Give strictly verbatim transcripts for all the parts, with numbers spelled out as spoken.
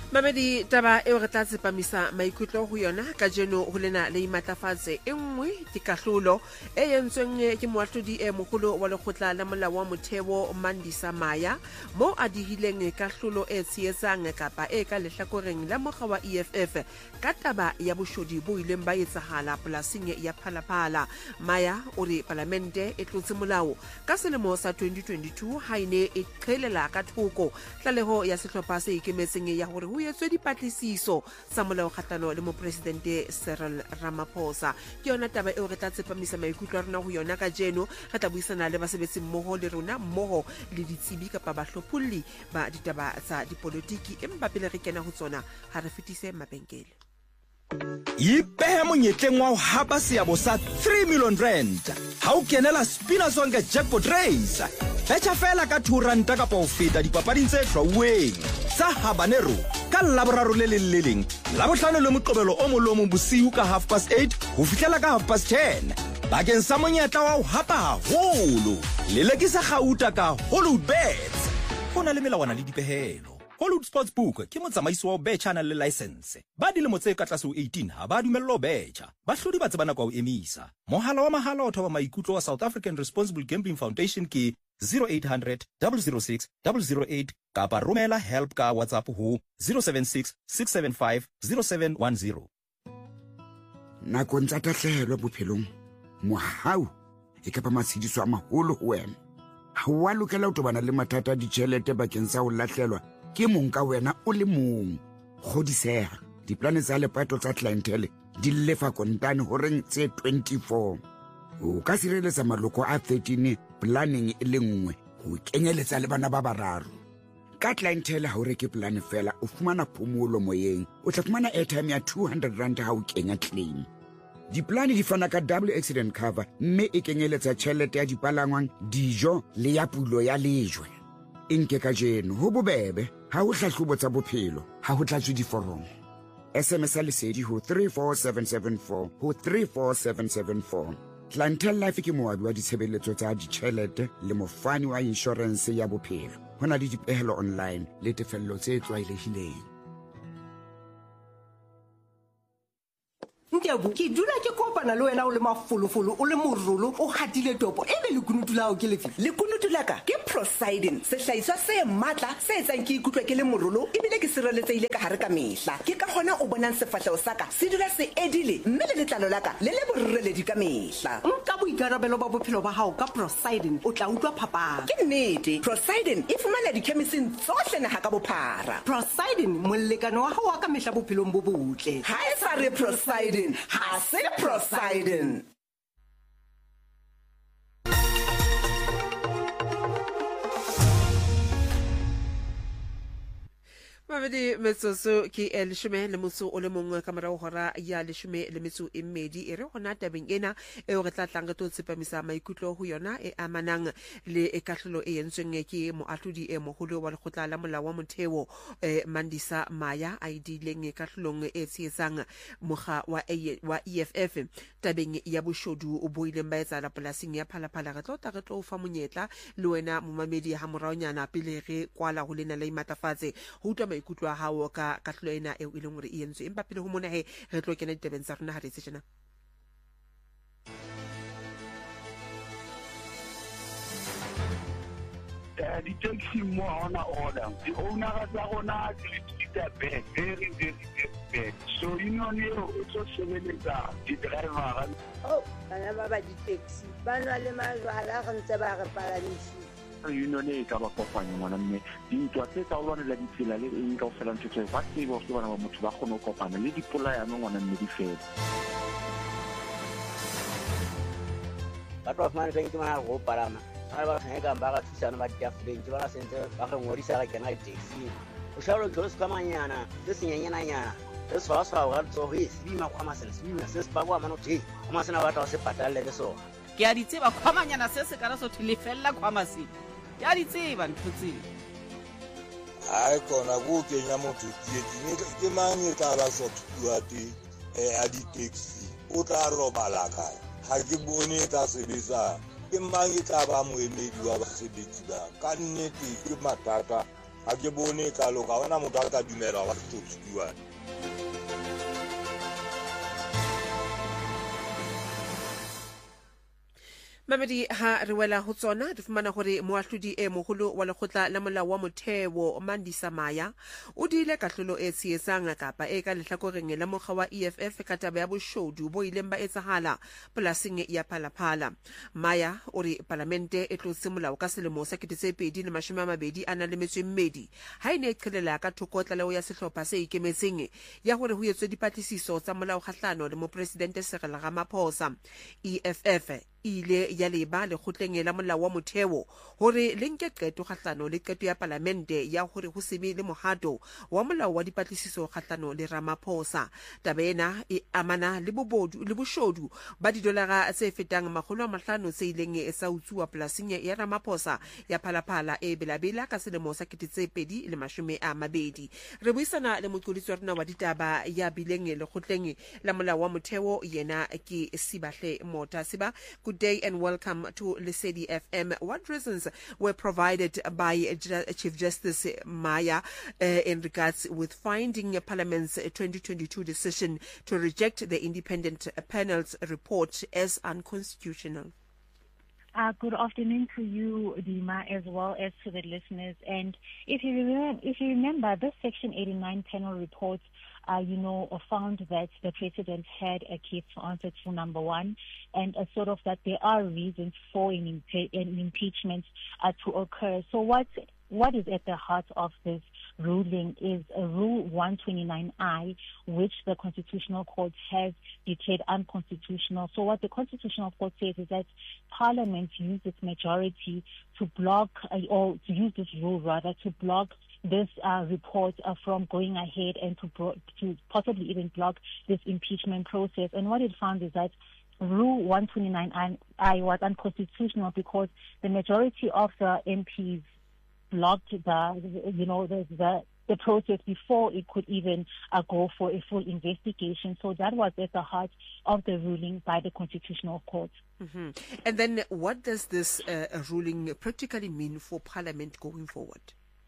Mamedi taba e re tla tsepamisa maikutlo go yona ka jeno go lena le imatlafatse e nngwe ke kahlolo e yentsweng ke moatlhodi e mogolo wa lekgotla la molao wa motheo Mandisa Maya mo a digileng kahlolo e tsietsang kapa e ka lehlakoreng la mokga wa E F F ka taba ya boshodi bo ileng ba etsagala polasing ya Phalaphala. Maya o re parlamente e tlotse molao ka selemo sa twenty twenty-two ha ine e qhelela ka thoko tlaleho ya sehlopha se ikemetseng ya hore ho etswe dipatlisiso sa molao kgatlano le mopresidente Cyril Ramaphosa. Ke yona taba eo re tla tsepamisa maikutlo a rona ho yona ka jeno. Re tla buisana le basebetsi mmoho le rona mmoho le ditsebi kapa bahlophulli ba ditaba tsa dipolotiki empa pele re kena ho tsona ha re fetise mabenkele. Ipehe monyetleng wa ho hapa seabo sa three million rand ha o kenela Spina Sonke jackpot race. Betcha fela ka two rand kapa ho feta dipapading tse hlwauweng tsa Habanero ka laboraro le leleng la bohlano le moqobelo o molomo bosiu ka half past eight ho fihlela ka half past ten bakeng sa monyetla wa ho hapa haholo le lekisa gauta ka Hollywood Bets. Hona le melawana le dipehelo. Hollywood Sportsbook ke motsamaisi wa betcha na le license. Ba dilemo tse ka tlase ho eighteen ha ba dumellwa ho betcha. Bahlodi ba tsebana kwa ho emisa. Mohala wa mahala o thoba maikutlo wa South African Responsible Gambling Foundation ke zero eight hundred, double oh six, double oh eight kapa romela help ka WhatsApp ho zero seven six, six seven five, zero seven one zero. Nakong tsa tahlehelo bophelong mohau e ka ba matshidiso a maholo ho wena. Ha wa lokela ho tobana le mathata a ditjhelete bakeng sa ho lahlelwa ke mong ka wena o le mong. Kgodiseha diplane tsa lepato tsa clientele di lefa kontane ho reng tse twenty-four. O ka sireletsa maloko a thirteen planning e le nngwe ho kenyeletsa le bana ba bararo. Ka clientele ha o reke plan fela o fumana phomolo moyeng, o tla fumana airtime ya two hundred rand ha o kenya claim. Diplane di fana ka double accident cover mme e kenyeletsa tjhelete ya dipalangwang, dijo le ya pulo ya lejwe. Inke ka jeno ho bobebe ha ho hlahlobo tsa bophelo ha ho tlatswe diforomo. S M S lesedi ho three four seven seven four ho three four seven seven four. Clientele Life ke moabi wa ditshebeletso tsa ditjhelete le mofani wa insurance ya bophelo. Hona le dipehelo online le tefello tse tlwaelehileng. Ntebu ke dula ke kopana le wena o le mafolofolo o le morolo o hatile topo e be le kunutu la o ke lefi le kunutu la ka ke Prosidin se hlaiswa se matla se etsang ke ikutlwa ke le morolo e bile ke sireletsehile ka hare ka mehla ke ka hona o bonang sefatlhego sa ka se dula se edile mme le letlalo la ka le le borreledi ka mehla. Nka boikarabelo ba bophelo ba hao ka Prosidin o tla utlwa phapang. Ke nnete Prosidin e fumana dikhemising tsohle naha ka bophara. Prosidin molekano wa hao wa ka mehla bophelong bo botle. Ha e sa re Prosidin ha se Prosidin. Mabedi metsoso ki el shime le motso o le mongwe ka morao hora ya le shime le metso e mmedi e re gona tabeng ena e o re tla tlang to tsepamisa maikutlo ho yona e amanang le e kahlolo e yentsweng ke moatlhodi e mogolo wa lekgotla la molao wa motheo Mandisa Maya a idileng kahlolong e tsietsang moga wa wa E F F tabeng ya boshodu o boileng ba etsa la polasing ya Phalaphala. Re tlota re tlo fa monyetla le wena momamedi ha moraonyana pele re kwala ho lena le imatafatse ho utwa ikutlwa hawo ka katlolo ena e e leng hore e entswe empa pele ho mona he re tlo kena ditebeng tsa rona ha re tsena. The taxi mo ona order the owner tsa rona di bad very very bad so you know you so sebeletsa di driver oh bana ba ba di taxi bana le majwala ga ntse ba re palamisi you know ne ka ba kopanya ngwana mme dintwa tse tsa lwana la ditsela le eng ka o fela ntse ba tsebo go bana ba motho ba kgona go kopana le dipola ya ngwana mme di fela ba tlo fana ke mana go palama ba ba ga ga ba ga tsana ba dia french ba sentse ba ga ngorisa ga kena taxi o shalo tlo se kamanyana se senyanyana nyana se swa swa ga tso ho isi ma kwa masela se bina se ba kwa mano te ma sena ba tla se patale le so ke a ditseba khwamanyana se se kana so thilefella khwamasi ya ditseba ntutsi ai kona go kenya motho tie ke manye ka ba so tuati e a di taxi o tla robala ka ha ke bone ka sebetsa ke manye ka ba moemedi wa basebetsi ba ka nnete ke matata ga ke bone kalo ga ona motho a ka dumela wa top steward. Mamedi ha re wela ho tsona re fumana hore moahlodi e moholo wa lekgotla la molao wa motheo Mandisa Maya o dile kahlolo e tshietsang kapa e ka lehlakoreng la mokga wa E F F ka taba ya boshodu bo ileng ba etsahala polasing ya Phalaphala. Maya o re parlamente e tlotse molao ka selemo sa two thousand twenty ana le metso e mmedi ha ine e qhelela ka thoko tlaleo ya sehlopha se ikemetseng ya hore ho etswe dipatlisiso tsa molao kgahlano le mopresidente Cyril Ramaphosa. E F F ile ya leba le kgotleng la molao wa motheo hore le nke qeto kgahlano le qeto ya parlamente ya hore ho sebe le mohato wa molao wa dipatlisiso kgahlano le Ramaphosa. Taba ena e amana le bobodu le boshodu ba didolara tse fetang makgolo a mahlano tse ileng e sa utsuwa polasing ya Ramaphosa ya Phalaphala e belabela ka selemo sa twenty twenty. Re buisana le moqolitsi wa rona wa ditaba ya bileng le kgotleng la molao wa motheo yena ke Sibahle Mota. Siba, good day and welcome to Lesedi F M. What reasons were provided by Chief Justice Maya uh, in regards with finding Parliament's twenty twenty-two decision to reject the independent panel's report as unconstitutional? Uh, good afternoon to you, Dima, as well as to the listeners. And if you remember, if you remember, this Section eighty-nine panel report, uh, you know, found that the president had a case to answer to, number one, and uh, sort of that there are reasons for an, impe- an impeachment uh, to occur. So what what is at the heart of this ruling is a Rule one twenty-nine I, which the Constitutional Court has declared unconstitutional. So what the Constitutional Court says is that Parliament used its majority to block, uh, or to use this rule rather, to block this uh, report uh, from going ahead and to, bro- to possibly even block this impeachment process. And what it found is that Rule one twenty-nine I was unconstitutional because the majority of the M Ps blocked the, you know, the, the, the process before it could even uh, go for a full investigation. So that was at the heart of the ruling by the Constitutional Court. Mm-hmm. And then what does this uh, ruling practically mean for Parliament going forward?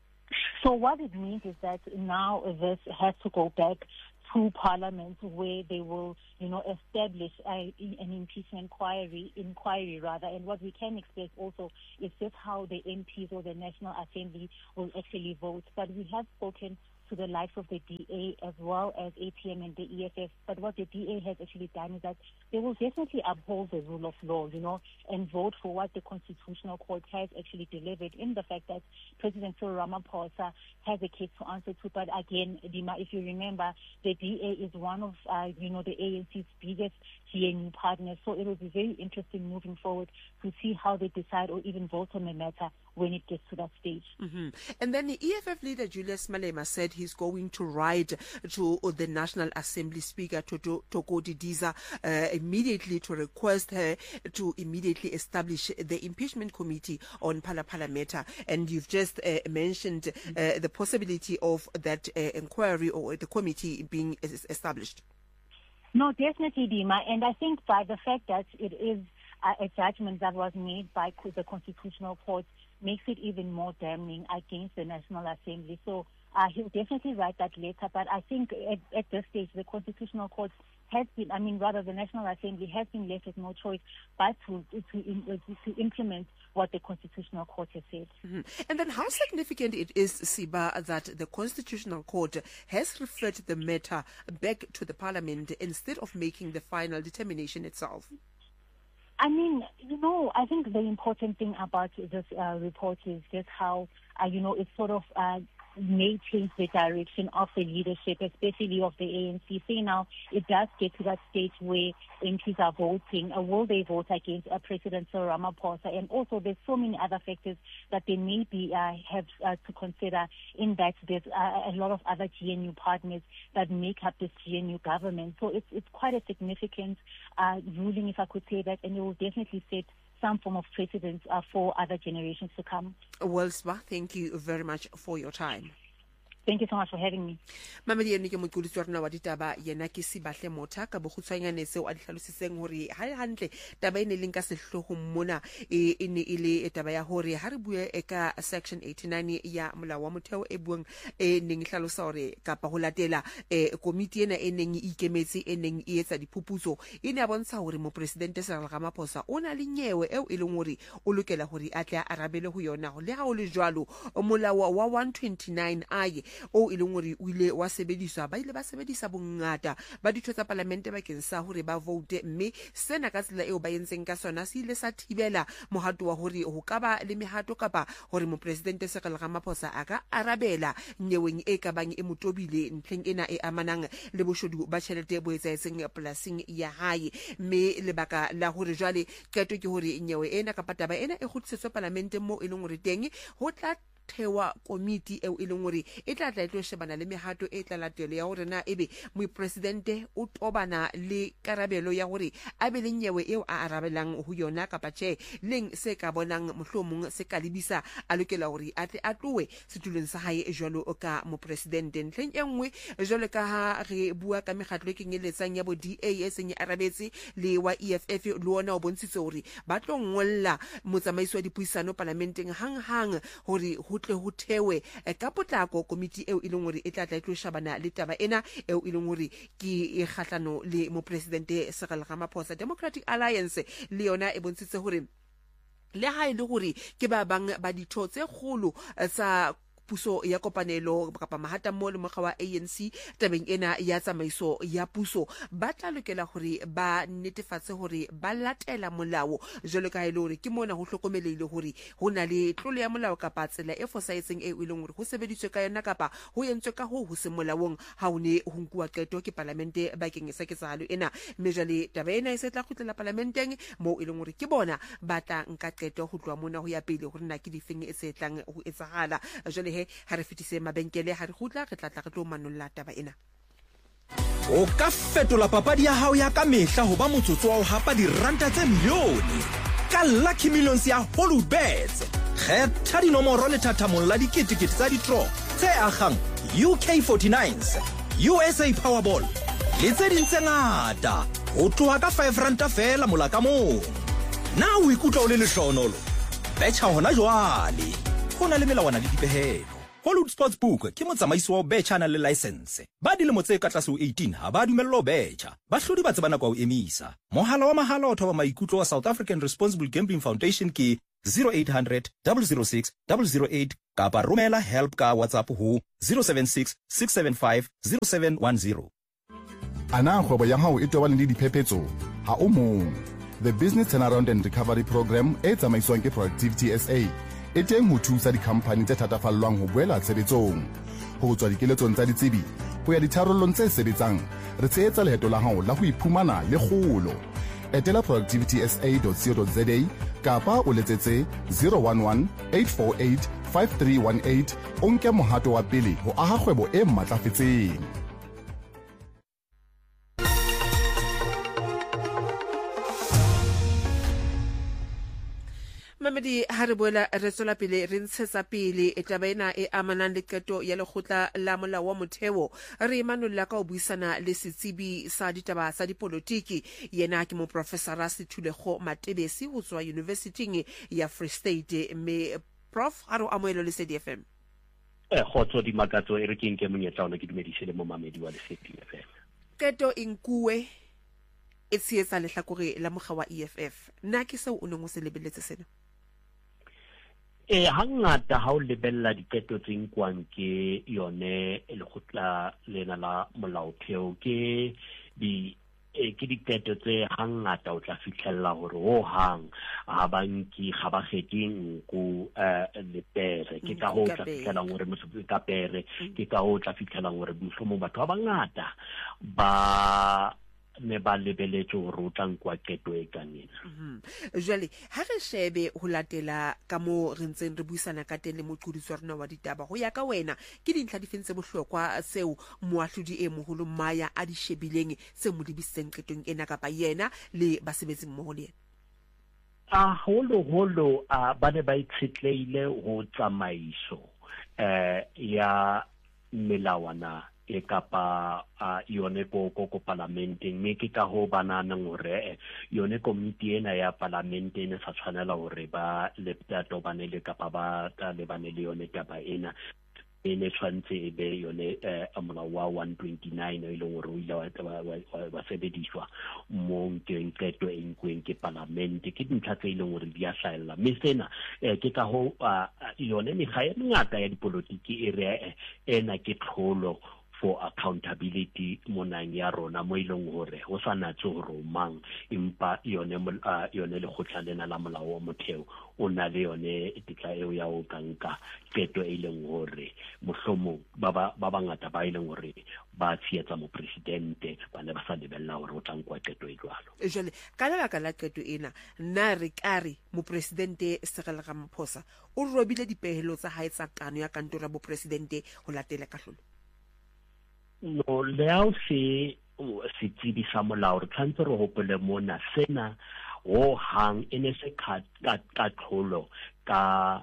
So what it means is that now this has to go back to Parliament, where they will, you know, establish a, an impeachment inquiry, inquiry rather. And what we can expect also is just how the M Ps or the National Assembly will actually vote. But we have spoken to the likes of the D A as well as A P M and the E F F. But what the D A has actually done is that they will definitely uphold the rule of law, you know, and vote for what the Constitutional Court has actually delivered, in the fact that President Cyril Ramaphosa has a case to answer to. But again, Dima, if you remember, the D A is one of, uh, you know, the A N C's biggest G N U partners. So it will be very interesting moving forward to see how they decide or even vote on the matter when it gets to that stage. Mm-hmm. And then the E F F leader Julius Malema said he's going to write to the National Assembly Speaker Toko Didiza uh, immediately to request her to immediately establish the impeachment committee on Phalaphala matter. And you've just uh, mentioned uh, the possibility of that uh, inquiry or the committee being established. No, definitely, Dima. And I think by the fact that it is uh, a judgment that was made by the Constitutional Court makes it even more damning against the National Assembly. So uh, he'll definitely write that letter. But I think at, at this stage, the Constitutional Court has been, I mean, rather the National Assembly has been left with no choice but to to, to implement what the Constitutional Court has said. Mm-hmm. And then how significant it is, Siba, that the Constitutional Court has referred the matter back to the Parliament instead of making the final determination itself? I mean, you know, I think the important thing about this uh, report is just how, uh, you know, it sort of uh, may change the direction of the leadership, especially of the A N C. Say now, it does get to that stage where M Ps are voting. Uh, will they vote against uh, President Cyril Ramaphosa? And also, there's so many other factors that they may be uh, have uh, to consider. In that, there's uh, a lot of other G N U partners that make up this G N U government. So it's it's quite a significant uh, ruling, if I could say that, and it will definitely set some form of precedence uh, for other generations to come. Well, Sba, thank you very much for your time. Thank you so much for having me. Mamedi ene ke moqolisi wa rona wa ditaba yena ke Sibahle Motha ka bogutshwanyane seo a ditlhalositseng hore ha hantle taba ene leng ka sehloho mona e ene ile taba ya hore ha re bue e ka section eighty-nine ya molao wa motheo e buang e neng hlalosa hore kapa ho latela e komiti ena e neng e ikemetse e neng e etsa diphuputso ene a bontsha hore mo presidente Cyril Ramaphosa o na le nyewe eo e leng hore o lokela hore a tle a arabele ho yona le ha o le jwalo molao wa one twenty-nine aye o ileng hore o ile wa sebediswa ba ile ba sebedisa bongata ba ditho tsa parlamente bakeng sa hore ba vote mme sena ka tsela eo ba yentseng ka sona se ile sa thibela mohato wa hore ho ka ba le mehato kapa hore mo presidente Cyril Ramaphosa a ka arabela nyeweng e ka bang e motobile ntlheng ena e amanang le boshodu ba tjhelete bo etsaetseng polasing ya hae mme lebaka la hore jwale qeto ke hore nyewe ena kapa taba ena e kgutlisetswa parlamente mo e leng hore teng ho tla thewa komiti eo e leng hore e tla tla tlo shebana le mehato e tla latela ya hore na ebe mo presidente o tobana le karabelo ya hore a be le nyewe eo a arabelang ho yona kapa tjhe leng se ka bonang mohlomong se ka lebisa a lokela hore a tle a tlowe setulong sa hae jwalo ka mo presidente ntleng e nngwe jwalo ka ha re bua ka mekgatlo e kenyeletsang ya bo D A e seng arabetse le wa E F F le ona o bontshitse hore ba tlo ngolla motsamaiso wa dipuisano parlamenteng hang hang hore tle ho thewe ka potlako komiti eo e leng hore e tla tla tlo shabana le taba ena eo e leng hore ke e kgahlano le mo presidente Cyril Ramaphosa. Democratic Alliance le yona e bontshitse hore le ha ile hore ke ba bang ba ditho tse kgolo tsa puso ya kopanelo kapa mahata mo le mokga wa A N C tabeng ena ya tsamaiso ya puso ba tla lokela hore ba netefatse hore ba latela molao jwalo ka ile hore ke mona ho hlokomelehile hore ho na le tlolo ya molao kapa tsela e fosahetseng e ileng hore ho sebeditswe ka yona kapa ho yentswe ka ho ho se molaong ha o ne ho nkuwa qeto ke parlamente bakeng sa ketsahalo ena mme jwale taba ena e se tla khutlela parlamenteng mo ileng hore ke bona ba tla nka qeto ho tloa mona ho ya pele hore na ke difeng e se tlang ho etsahala jwale ha re fetise mabenkele ha re khutla re tla tla re tlo manolla taba ena. O ka fetola papadi ya hao ya ka mehla ho ba motsotso wa ho hapa diranta tse milione ka Lucky Millions ya Hollywoodbets. Kgetha dinomoro le thathamong la diketekete tsa ditro tse akgang U K forty-nines, U S A Powerball le tse ding tse ngata ho tloha ka five ranta fela mola ka mong. Na o ikutlwa o le lehlohonolo betjha hona jwale ho na le melawana le dipehelo. Hollywood Sportsbook ke motsamaisi wa betjha na le license ba dilemo tse ka tlase ho eighteen ha ba dumellwa betjha ba hlodi ba tsebana kwa ho emisa. Mohala wa mahala o thoba maikutlo wa South African Responsible Gambling Foundation ke zero eight hundred, double oh six, double oh eight kapa romela help ka WhatsApp ho zero seven six, six seven five, zero seven one zero. Ana kgwebo ya hao e tobane le diphephetso ha o mong. The Business Turnaround and Recovery Program e tsamaiswang ke Productivity S A e teng ho thusa dikhampani tse thatafallwang ho boela tshebetsong ho tswa dikeletsong tsa ditsebi ho ya ditharollong tse sebetsang re tshehetsa leheto la hao la ho iphumana le kgolo etela productivity s a dot co dot za kapa o letsetse zero one one, eight four eight, five three one eight o nke mohato wa pele ho aha kgwebo e matlafetseng. Mamedi ha re boela re tswela pele re ntshetsa pele e taba ena e amanang le qeto ya lekgotla la molao wa motheo re manolla ka o buisana le setsebi sa ditaba sa dipolotiki yena ke mo professor Sithulego Matebesi ho tswa University ya Free State mme prof ha re amohelo le C D F M eh khotso di makatso e re ke nke monyetla ona ke dumedise le mo mamedi wa le C D F M qeto inkuwe e tsietsa lehlakore la mokga wa E F F na ke seo o neng o se lebeletse sena e hangata ha o lebella diketo tse nkwang ke yone le khotla lena la molaotheo ke di e ke diketo tse hangata o tla fitlhella hore ho hang ha banki ga ba kgeteng go le pere ke ka ho tla fitlhela hore motho ka pere ke ka ho tla fitlhela hore mohlomong batho ba bangata ba ne ba lebeletse hore o tlang kwa keto e kanena jwale ha re shebe ho latela ka mo re ntseng re buisana ka teng le moqodiso rona wa ditaba ho ya ka wena ke dintlha difentse bohlokwa seo moahlodi e moholo Maya a di shebileng se mo dibiseng qetong ena kapa yena le basebetsi mmoho le yena a holo holo a ba ne ba itshetleile ho tsamaiso eh ya melawana e kapa yone ko ko ko parlamenteng me ke ka ho banana ngore yone komiti ena ya parlamente ne sa tshwanela hore ba lepta tobane le kapa ba ta le bane le yone taba ena ene tshwantse e be yone molao wa one twenty-nine e leng gore o ile wa sebediswa mo nkeng qeto e nkweng ke parlamente ke dintlha tse e leng gore di a hlaella mme sena ke ka ho yone mekga e mengata ya dipolotiki e re ena ke tlholo for accountability monang ya rona mo ileng hore ho sa natse hore mang impa yone yone le khotla lena la molao wa motheo o na le yone etitla eo ya o kanka keto e leng hore mohlomong ba ba bangata ba ileng hore ba tsietsa mo presidente ba ne ba sa lebella hore o tlankwa keto e jwalo jole ka lebaka la keto ena nna re kare mo presidente Cyril Ramaphosa o robile dipehelo tsa hae tsa kano ya kantora bo presidente ho latela kahlolo. No, leo se se tsibi sa molao re tshwanetse re hopole mona sena ho hang ene se ka ka tlholo ka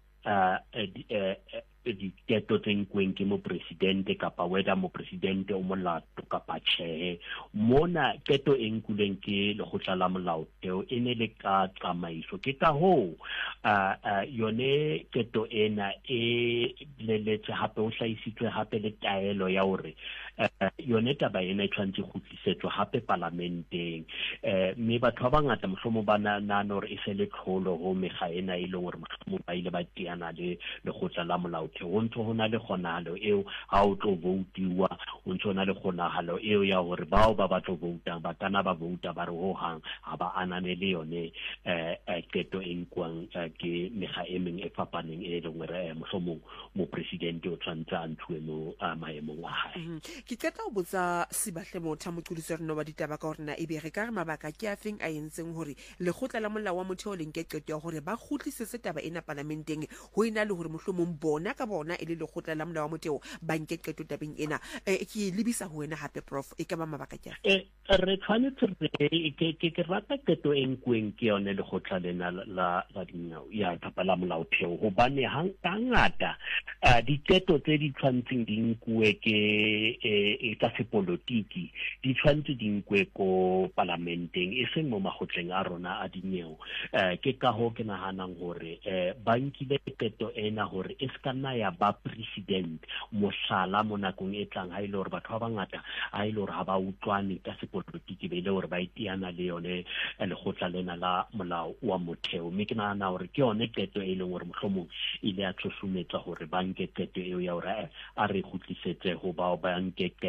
diketo tse nkweng ke mo presidente kapa weda mo presidente o molato kapa tjhe mona keto e nkuleng ke lekgotla la molaotheo e ne le ka tsamaiso ke ka ho yone keto ena e leletse hape o hlaisitswe hape le taelo ya hore yone taba ena e tshwantse go tlisetswa hape parlamenteng mme batho ba bangata mohlomong ba nana hore e se le tlholo ho mekga ena e leng hore mohlomong ba ile ba tiana le lekgotla la molaotheo ho ntse ho na le kgonahalo eo ha o tlo voutiwa ho ntse ho na le kgonahalo eo ya hore bao ba ba tlo voutang ba kana ba vouta ba re ho hang ha ba ananele yone keto e nkwang ke mekga e meng e fapaneng e leng hore mohlomong mo presidente o tshwantse a ntshwe mo maemong a hae. Ke qeta ho botsa Sibahle Motha moqolisi rena wa ditaba ka hore na ebe re ka re mabaka ke a feng a entseng hore lekgotla la molao wa motheo le nke qeto ya hore ba khutlisetse taba ena parlamenteng ho ina le hore mohlomong bona ka bona e le lekgotla la molao wa motheo ba nke qeto tabeng ena ke lebisa ho wena hape prof e ka ba mabaka ke e re tshwanetse re ke ke rata qeto e nkweng ke yone lekgotla lena la la dinao ya taba la molaotheo hobane hangata diketo tse di tshwantseng di nkwe ke e ka sepolotiki di tshwantse di nkwe ko parlamenteng e seng mo magotleng a rona a dineo ke ka ho ke nahanang hore ba nkile keto ena hore e ska nna ya ba president mohlala mo nakong e tlang ha ile hore batho ba bangata ha ile hore ha ba utlwane ka sepolotiki be ile hore ba itiana le yone lekgotla lena la molao wa motheo mme ke nahana hore ke yone keto e leng hore mohlomong ile ya tshosumetsa hore ba nke keto eo ya hore a re khutlisetse ho bao ba nke